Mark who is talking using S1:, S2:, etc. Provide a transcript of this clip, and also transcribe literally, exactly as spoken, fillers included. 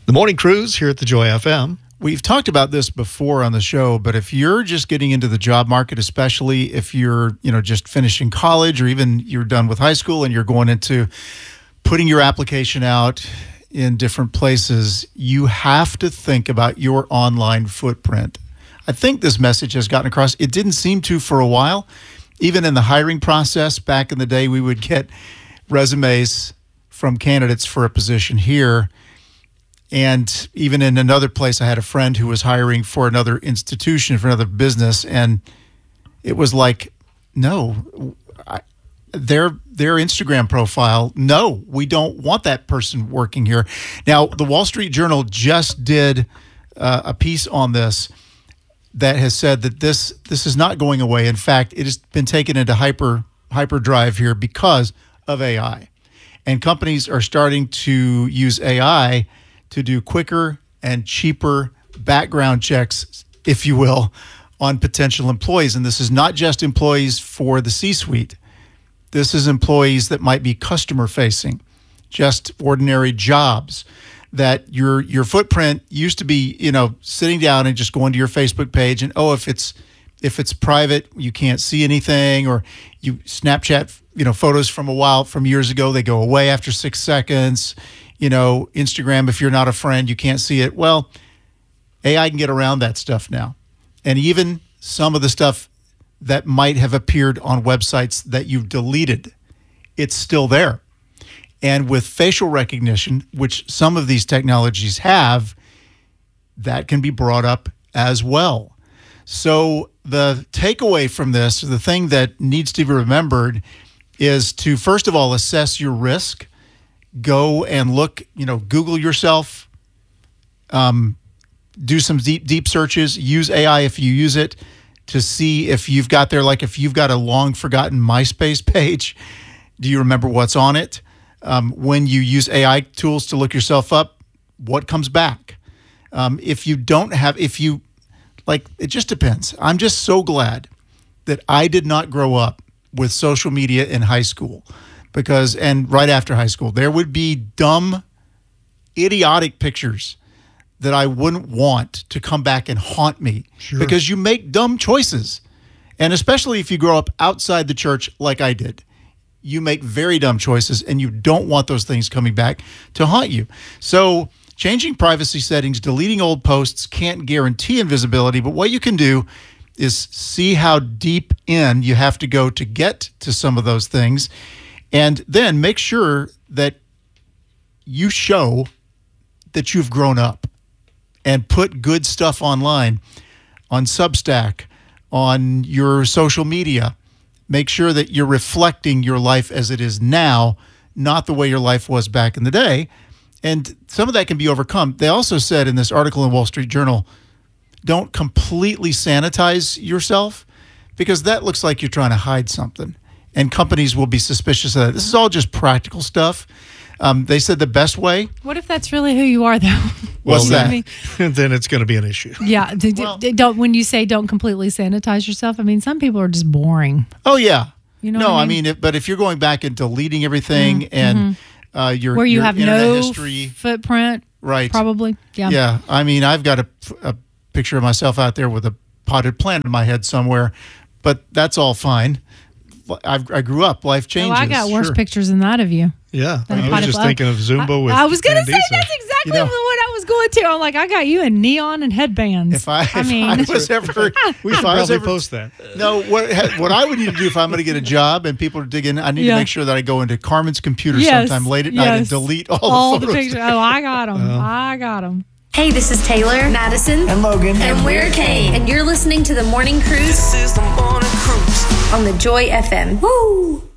S1: The Morning Cruise here at the Joy F M.
S2: We've talked about this before on the show, but if you're just getting into the job market, especially if you're, you know, just finishing college or even you're done with high school and you're going into putting your application out in different places, you have to think about your online footprint. I think this message has gotten across. It didn't seem to for a while. Even in the hiring process, back in the day, we would get resumes from candidates for a position here. And even in another place, I had a friend who was hiring for another institution, for another business. And it was like, no, I, their their Instagram profile, no, we don't want that person working here. Now, the Wall Street Journal just did uh, a piece on this that has said that this this is not going away. In fact, it has been taken into hyper hyperdrive here because of A I. And companies are starting to use A I to do quicker and cheaper background checks, if you will, on potential employees. And this is not just employees for the C-suite. This is employees that might be customer-facing, just ordinary jobs that your your footprint used to be, you know, sitting down and just going to your Facebook page and, oh, if it's if it's private, you can't see anything, or you Snapchat, you know, photos from a while, from years ago, they go away after six seconds. You know, Instagram, if you're not a friend, you can't see it. Well, A I can get around that stuff now. And even some of the stuff that might have appeared on websites that you've deleted, it's still there. And with facial recognition, which some of these technologies have, that can be brought up as well. So the takeaway from this, the thing that needs to be remembered, is to, first of all, assess your risk. Go and look, you know, Google yourself, um, do some deep, deep searches, use A I if you use it to see if you've got there, like if you've got a long forgotten MySpace page, do you remember what's on it? Um, when you use A I tools to look yourself up, what comes back? Um, if you don't have, if you, like, it just depends. I'm just so glad that I did not grow up with social media in high school. Because, and right after high school, there would be dumb, idiotic pictures that I wouldn't want to come back and haunt me. Sure. Because you make dumb choices. And especially if you grow up outside the church like I did, you make very dumb choices and you don't want those things coming back to haunt you. So changing privacy settings, deleting old posts can't guarantee invisibility, but what you can do is see how deep in you have to go to get to some of those things. And then make sure that you show that you've grown up and put good stuff online, on Substack, on your social media. Make sure that you're reflecting your life as it is now, not the way your life was back in the day. And some of that can be overcome. They also said in this article in Wall Street Journal, don't completely sanitize yourself, because that looks like you're trying to hide something. And companies will be suspicious of that. This is all just practical stuff. Um, they said the best way.
S3: What if that's really who you are, though?
S2: What's
S1: well,
S2: that?
S1: Then, then it's going to be an issue.
S3: Yeah. D-
S2: well,
S3: d- don't when you say don't completely sanitize yourself, I mean, some people are just boring.
S2: Oh, yeah.
S3: You know
S2: no,
S3: what I
S2: I
S3: mean,
S2: mean if, but if you're going back and deleting everything mm-hmm. and uh, your
S3: where you
S2: your
S3: have
S2: internet
S3: no
S2: history,
S3: footprint,
S2: right?
S3: Probably. Yeah.
S2: Yeah. I mean, I've got a, a picture of myself out there with a potted plant in my head somewhere, but that's all fine. I've, I grew up. Life changes.
S3: Oh, I got worse
S2: sure.
S3: pictures than that of you.
S1: Yeah.
S3: Than
S1: I was just thinking of Zumba
S3: I,
S1: with
S3: I was going to say
S1: Mandisa.
S3: that's exactly
S2: You know,
S3: what I was going to. I'm like, I got you in neon and headbands.
S2: If I,
S3: I
S2: if
S3: mean,
S2: I was ever,
S1: We
S2: if
S1: should
S2: I was
S1: probably
S2: ever,
S1: post that.
S2: No, what what I would need to do if I'm going to get a job and people are digging, I need
S3: Yeah.
S2: to make sure that I go into Carmen's computer
S3: yes,
S2: sometime late at
S3: yes.
S2: night and delete all,
S3: all
S2: the
S3: the
S2: photos.
S3: pictures. Oh, I got them. Uh, I got them.
S4: Hey, this is Taylor, Madison,
S5: and Logan,
S4: and we're Kane, and you're listening to the Morning Cruise.
S5: This is the Morning Cruise
S4: on the Joy F M. Woo!